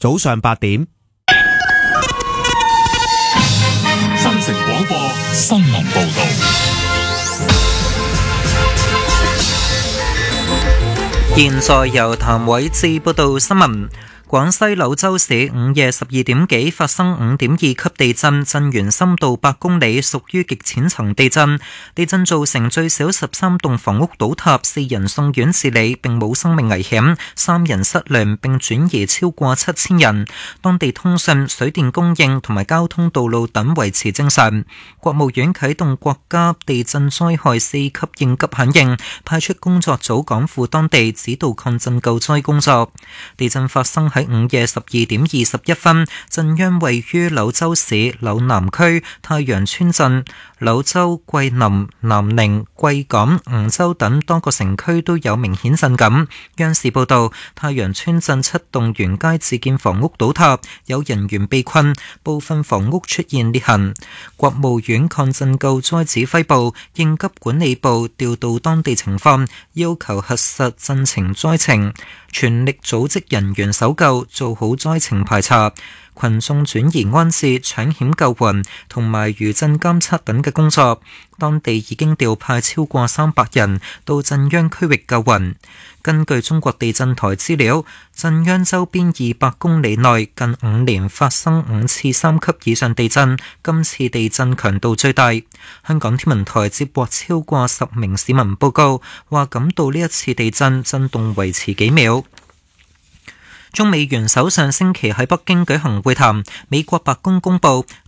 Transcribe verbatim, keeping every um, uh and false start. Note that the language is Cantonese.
早上八點。 新城廣播新聞報道。 現在由譚偉志報道新聞。廣西柳州市午夜十二點幾發生五點二級地震，震源深度八公里，屬於極淺層地震。地震造成最少十三棟房屋倒塌，四人送院治理，並冇生命危險，三人失聯並轉移超過七千人。當地通訊、水電供應同埋交通道路等維持正常。國務院啟動國家地震災害四級應急響應，派出工作組趕赴當地指導抗震救災工作。地震發生喺午夜十二點二十一分，震央位於柳州市柳南區太陽村鎮。柳州、桂林、南寧、貴港、梧州等多個城區都有明顯震感。央視報道，太陽村鎮七棟沿街自建房屋倒塌，有人員被困，部分房屋出現裂痕。國務院抗震救災指揮部、應急管理部調度當地情況，要求核實震情災情，全力組織人員搜救，做好災情排查、群眾轉移安置、搶險救援同埋餘震監測等嘅工作。當地已經調派超過三百人到震央區域救援。根據中國地震台資料，震央周邊二百公里內近五年發生五次三級以上地震，今次地震強度最大。香港天文台接獲超過十名市民報告，話感到呢一次地震震動維持幾秒。中美元首上星期喺北京舉行會談，美國白宮公佈